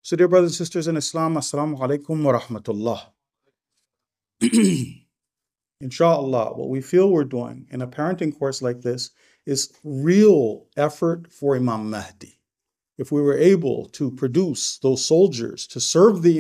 So, dear brothers and sisters in Islam, Assalamu alaikum wa rahmatullah. Inshallah, what we feel we're doing in a parenting course like this is real effort for Imam Mahdi. If we were able to produce those soldiers to serve the